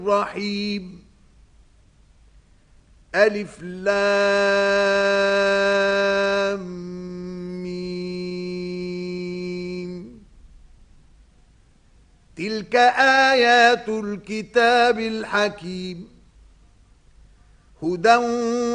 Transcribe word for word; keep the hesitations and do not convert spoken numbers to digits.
رحيم ألف لام ميم تلك آيات الكتاب الحكيم هدى